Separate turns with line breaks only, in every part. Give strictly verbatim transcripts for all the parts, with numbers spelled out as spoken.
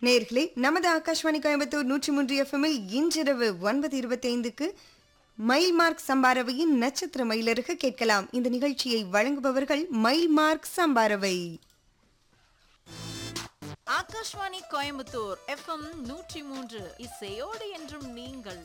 நேர்களே, நமது ஆகாஷ்வாணி கோயம்புத்தூர் நூற்றி மூன்று எஃப்எம்மில் இன்றிரவு ஒன்பது இருபத்தி ஐந்துக்கு மைல் மார்க் சம்பாரவையின் நட்சத்திர மயிலருக கேட்கலாம். இந்த நிகழ்ச்சியை வழங்குபவர்கள் mile mark சம்பாரவை.
Akashvani Coimbatore FM நூற்றி மூன்று இசையோடு என்றும் நீங்கள்.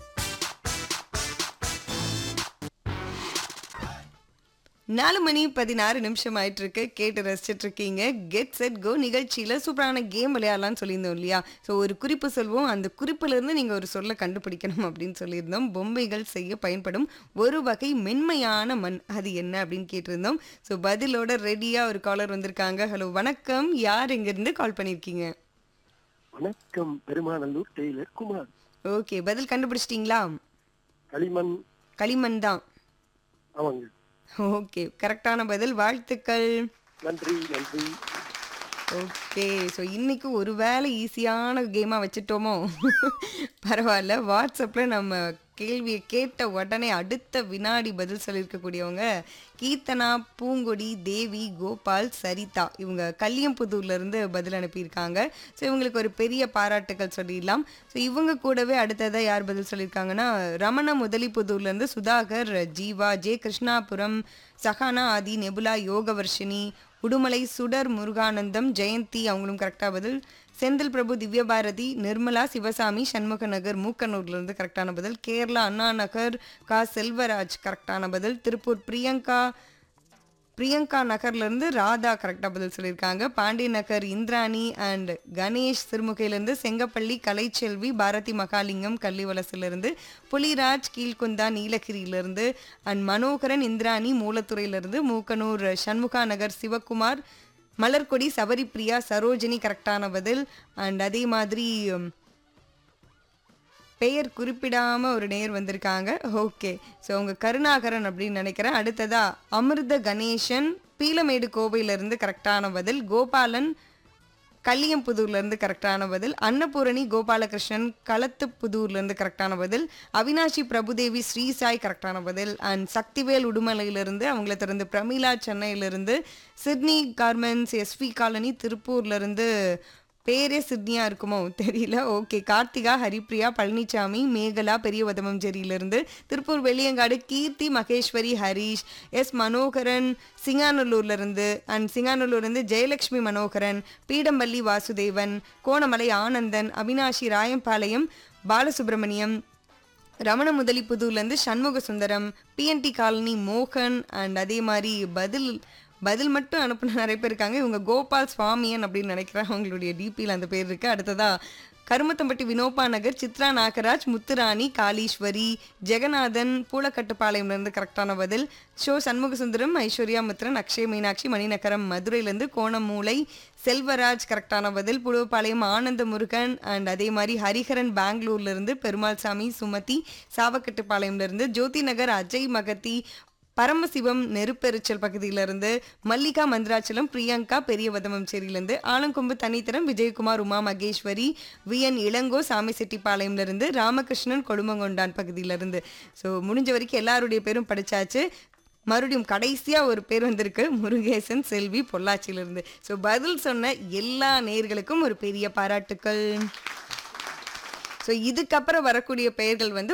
நாலு மணி பதினாறு நிமிஷம் ஆயிட்டு இருக்கு. கேட்டு ரசிச்சிட்டு இருக்கீங்க கெட் செட் கோ நிகழ்ச்சியில. சூப்பரான கேம் விளையாடலாம்னு சொல்லியிருந்தோம் இல்லையா? ஸோ ஒரு குறிப்பு சொல்வோம், அந்த குறிப்புல இருந்து நீங்க ஒரு சொல்ல கண்டுபிடிக்கணும் அப்படின்னு சொல்லியிருந்தோம். பொம்மைகள் செய்ய பயன்படும் ஒரு வகை மென்மையான மண், அது என்ன அப்படின்னு கேட்டிருந்தோம். ஸோ பதிலோட ரெடியா ஒரு காலர் வந்திருக்காங்க. ஹலோ, வணக்கம். யார் எங்க இருந்து கால் பண்ணிருக்கீங்க?
வணக்கம், பெருமாநல்லூர் டெய்லர் குமார்.
ஓகே, பதில் கண்டுபிடிச்சிட்டீங்களா?
களிமண்.
களிமண் தான்.
ஆமாங்க.
ஓகே, கரெக்டான பதில். வாழ்த்துக்கள்.
நன்றி நன்றி.
ஓகே, ஸோ இன்னைக்கு ஒரு வேளை ஈஸியான கேமாக வச்சுட்டோமோ? பரவாயில்ல. வாட்ஸ்அப்பில் நம்ம கேள்வியை கேட்ட உடனே அடுத்த வினாடி பதில் சொல்லியிருக்கக்கூடியவங்க கீர்த்தனா, பூங்கொடி, தேவி, கோபால், சரிதா. இவங்க கல்லியம்புதூர்லேருந்து பதில் அனுப்பியிருக்காங்க. ஸோ இவங்களுக்கு ஒரு பெரிய பாராட்டுக்கள் சொல்லிடலாம். ஸோ இவங்க கூடவே அடுத்ததாக யார் பதில் சொல்லியிருக்காங்கன்னா, ரமண முதலிப்புதூர்லேருந்து சுதாகர், ஜீவா, ஜே கிருஷ்ணாபுரம், சஹானா, ஆதி, நெபுலா, யோகவர்ஷினி, உடுமலை சுடர் முருகானந்தம், ஜெயந்தி, அவங்களும் கரெக்டாக பதில். செந்தில் பிரபு, திவ்யபாரதி, நிர்மலா, சிவசாமி, சண்முக நகர், மூக்கனூர்லேருந்து கரெக்டான பதில். கேரளா அண்ணா நகர், கா செல்வராஜ் கரெக்டான பதில். திருப்பூர் பிரியங்கா பிரியங்கா நகர்லேருந்து ராதா கரெக்டாக பதில் சொல்லியிருக்காங்க. பாண்டிய நகர் இந்திராணி அண்ட் கணேஷ் சிறுமுகையிலேருந்து, செங்கப்பள்ளி கலைச்செல்வி, பாரதி மகாலிங்கம் கள்ளிவலசிலிருந்து, புலிராஜ் கீழ்குந்தா நீலகிரியிலிருந்து, அண்ட் மனோகரன் இந்திராணி மூலத்துறையிலிருந்து, மூக்கனூர் சண்முகா நகர் சிவகுமார், மலர்கொடி, சபரிப்பிரியா, சரோஜினி கரெக்டான பதில். அண்ட் அதே மாதிரி பெயர் குறிப்பிடாமல் ஒரு நேர் வந்திருக்காங்க. ஓகே, ஸோ அவங்க கருணாகரன் அப்படின்னு நினைக்கிறேன். அடுத்ததா அமிர்த கணேசன், பீலமேடு கோவையிலேருந்து கரெக்டான பதில். கோபாலன் கல்லியம்புதூர்லேருந்து கரெக்டான பதில். அன்னபூரணி கோபாலகிருஷ்ணன் களத்துப்புதூர்லேருந்து கரெக்டான பதில். அவினாஷி பிரபுதேவி ஸ்ரீசாய் கரெக்டான பதில். அண்ட் சக்திவேல் உடுமலையிலிருந்து, அவங்கள தொடர்ந்து பிரமிளா சென்னையிலிருந்து, சிட்னி கார்மெண்ட்ஸ் எஸ்வி காலனி திருப்பூர்லேருந்து, பேரே சிட்னியா இருக்குமோ தெரியல. ஓகே, கார்த்திகா, ஹரிப்ரியா, பழனிசாமி, மேகலா பெரிய வதமஞ்சேரியிலிருந்து, திருப்பூர் வெளியங்காடு கீர்த்தி, Maheswari, Harish, S Manoharan சிங்காநல்லூர்லேருந்து, and சிங்காநல்லூர்லேருந்து Jayalakshmi Manoharan, Peedampalli Vasudevan, Konamalai Anandan, Avinashi Rayampalayam Balasubramaniam, Ramana முதலிப்புதூர்லேருந்து Shanmuga Sundaram, BNT colony மோகன். அண்ட் அதே மாதிரி பதில் பதில் மட்டும் அனுப்பின நிறைய பேர் இருக்காங்க. இவங்க கோபால் சுவாமியன் அப்படின்னு நினைக்கிறேன், அவங்களுடைய டிபியில் அந்த பேர் இருக்குது. அடுத்ததா கருமத்தம்பட்டி வினோபா நகர், சித்ரா நாகராஜ், முத்துராணி, காளீஸ்வரி, ஜெகநாதன் பூலக்கட்டுப்பாளையம்லேருந்து கரெக்டான பதில். ஷோ சண்முகசுந்தரம், ஐஸ்வர்யா மித்ரன், அக்ஷய் மீனாட்சி, மணிநகரம் மதுரையிலேருந்து, கோணமூலை செல்வராஜ் கரெக்டான பதில். புழுவப்பாளையம் ஆனந்த முருகன். அண்ட் அதே மாதிரி ஹரிஹரன் பெங்களூர்லேருந்து, பெருமாள் சாமி, சுமதி சாவக்கட்டுப்பாளையம்லேருந்து, ஜோதி நகர் அஜய் மகதி, பரமசிவம் நெருப்பெரிச்சல் பகுதியிலிருந்து, மல்லிகா மந்திராச்சலம், பிரியங்கா பெரிய வதமஞ்சேரியிலிருந்து, ஆலங்கொம்பு தனித்தரம், விஜயகுமார், உமா மகேஸ்வரி, வி என் இளங்கோ சாமிசெட்டிப்பாளையம்லேருந்து, ராமகிருஷ்ணன் கொழுமங்கொண்டான் பகுதியிலிருந்து. ஸோ முடிஞ்ச வரைக்கும் எல்லாருடைய பேரும் படித்தாச்சு. மறுபடியும் கடைசியாக ஒரு பேர் வந்திருக்கு, முருகேசன் செல்வி பொள்ளாச்சியிலிருந்து. ஸோ பதில் சொன்ன எல்லா நேயர்களுக்கும் ஒரு பெரிய பாராட்டுக்கள். ஸோ இதுக்கப்புறம் வரக்கூடிய பெயர்கள் வந்து